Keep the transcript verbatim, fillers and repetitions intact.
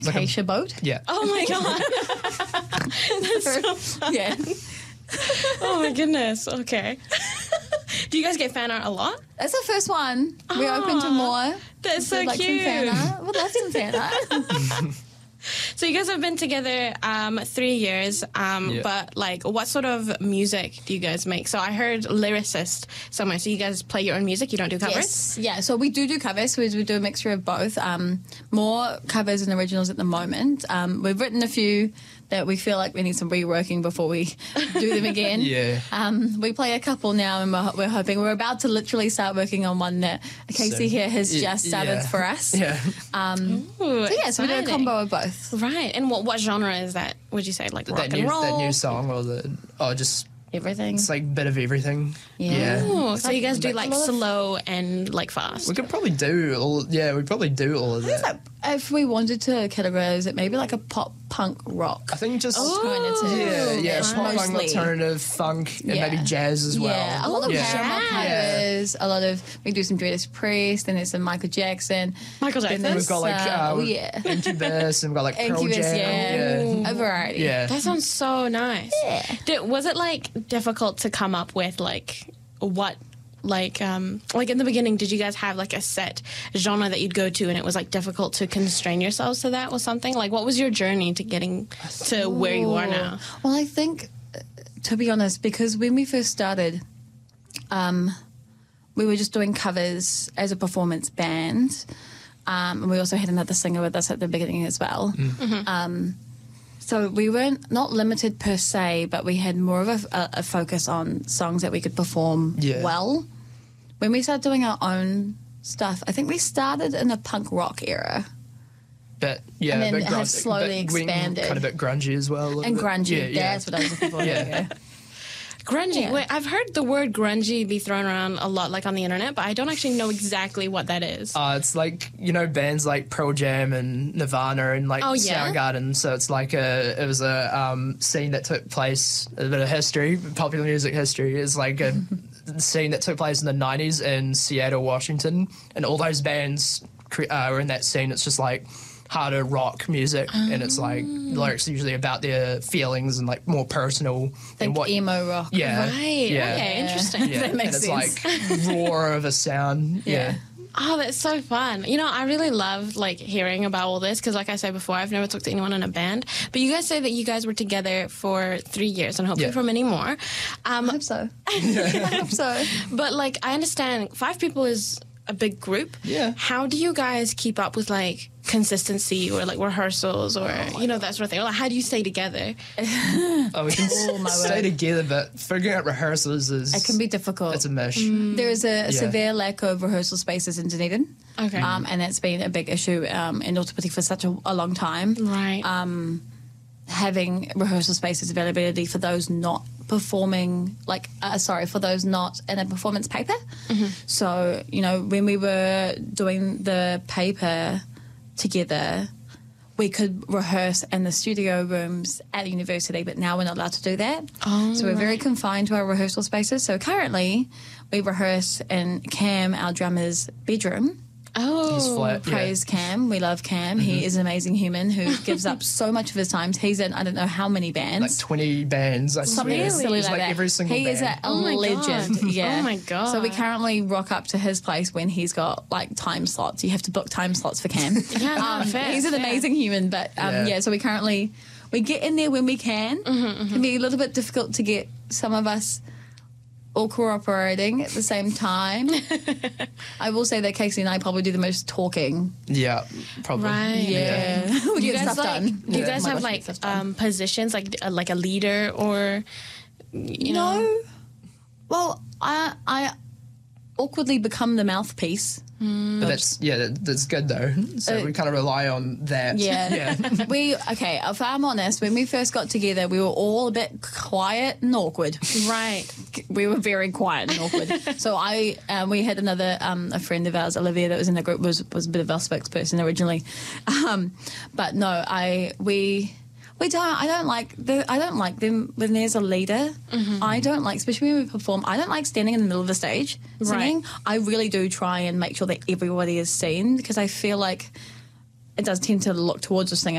Like Keisha a, Boat. Yeah. Oh my god. That's so fun. Yeah. Oh my goodness. Okay. Do you guys get fan art a lot? That's the first one. We're open to more. That's so We'd like cute. some fan art. We'd love some fan art. So you guys have been together um, three years, um, Yeah. but like, what sort of music do you guys make? So I heard lyricist somewhere. So you guys play your own music. You don't do covers. Yes, yeah. So we do do covers. We, we do a mixture of both. Um, more covers than originals at the moment. Um, we've written a few that we feel like we need some reworking before we do them again. Yeah. Um, we play a couple now, and we're, we're hoping we're about to literally start working on one that Casey So, here has yeah, just started yeah. for us. Yeah. Um, Ooh, so yeah, so we do a exciting. combo of both. Right. And what what genre is that? Would you say like rock that and new roll? that new song or the oh just Everything. it's like a bit of everything. Yeah. Ooh, so you guys do like like a lot of- slow and like fast. We could probably do all. Yeah, we'd probably do all of that. Like, if we wanted to categorize it, maybe like a pop punk rock. I think just Alternative. yeah, yeah, Ish, pop punk, mostly. alternative, funk, and Yeah. maybe jazz as well. Yeah, a lot of Ooh, Paramore jazz. covers, a lot of, we do some Judas Priest, then there's some Michael Jackson. Michael Then Jackson. there's, We've got like uh, uh, oh, yeah. Incubus, and we've got like Pearl Incubus, Jam. yeah. A variety. yeah. That sounds so nice. Yeah. Did, was it like difficult to come up with like what like um like in the beginning, did you guys have like a set genre that you'd go to and it was like difficult to constrain yourselves to that or something? Like what was your journey to getting to where you are now? Well, I think, uh, to be honest, because when we first started, um, we were just doing covers as a performance band. Um, and we also had another singer with us at the beginning as well. Um, so we weren't not limited per se, but we had more of a, a, a focus on songs that we could perform Yeah. well. When we started doing our own stuff, I think we started in the punk rock era. But yeah, And then a bit it has grunge- slowly but went expanded. kind of a bit grungy as well. a little And bit. grungy, Yeah, yeah. that's what I was looking for. Yeah. Yeah. Grungy. Yeah. Wait, I've heard the word grungy be thrown around a lot like on the internet, but I don't actually know exactly what that is. Uh, it's like, you know, bands like Pearl Jam and Nirvana and like Oh, yeah? Soundgarden. So it's like a, it was a um, scene that took place, a bit of history, popular music history. It's like a scene that took place in the nineties in Seattle, Washington. And all those bands cre- uh, were in that scene. It's just like harder rock music. And it's like, the lyrics are usually about their feelings and like more personal than Like what. emo rock. Yeah. Right. Yeah. Okay, interesting. Yeah. That makes and it's sense. like roar of a sound. Yeah. Yeah. Oh, that's so fun. You know, I really love like hearing about all this because like I said before, I've never talked to anyone in a band. But you guys say that you guys were together for three years and hopefully Yeah. for many more. Um, I hope so. I hope so. but like I understand five people is a big group. Yeah. How do you guys keep up with like consistency or like rehearsals or you know that sort of thing? Or, like, how do you stay together? Oh, we can Oh, my stay word. together, but figuring out rehearsals is It can be difficult. it's a mish. There is a Yeah. severe lack of rehearsal spaces in Dunedin. Okay. Um, and that's been a big issue um, in Ōtepoti for such a, a long time. Right. Um, having rehearsal spaces availability for those not performing, like, uh, sorry, for those not in a performance paper. So, you know, when we were doing the paper together, we could rehearse in the studio rooms at the university, but now we're not allowed to do that. Oh, so we're very confined to our rehearsal spaces. So currently, we rehearse in Cam, our drummer's bedroom. oh. He's flat. Praise Cam. We love Cam. He is an amazing human who gives up so much of his time. He's in I don't know how many Yeah. bands. Like twenty bands. I Something swear. silly It's like, like that. every single he band. is a, a Oh my legend. God. Yeah. Oh my God. So we currently rock up to his place when he's got like time slots. You have to book time slots for Cam. Yeah, no, um, fair, he's an fair. amazing human. But um, Yeah. yeah. so we currently we get in there when we can. It can be a little bit difficult to get some of us all cooperating at the same time. I will say that Casey and I probably do the most talking. Yeah, probably. Right. Yeah, we Do you get guys stuff like? done. Do you Yeah. guys Oh my have gosh, we like get stuff done. um, positions, like uh, like a leader or you know? No. Well, I I awkwardly become the mouthpiece. But that's yeah, that, that's good though. So Uh, we kind of rely on that. Yeah. yeah. we okay. If I'm honest, when we first got together, we were all a bit quiet and awkward. Right. We were very quiet and awkward. So I, um, we had another um, a friend of ours, Olivia, that was in the group, was was a bit of our spokesperson originally. Um, but no, I we. We don't. I don't like the. I don't like them when there's a leader. I don't like, especially when we perform. I don't like standing in the middle of the stage singing. I really do try and make sure that everybody is seen because I feel like it does tend to look towards a singer